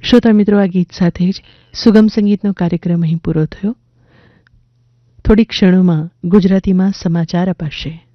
શ્રોતા મિત્રો, આ ગીત સાથે જ સુગમ સંગીતનો કાર્યક્રમ અહીં પૂરો થયો. થોડી ક્ષણોમાં ગુજરાતીમાં સમાચાર અપાશે.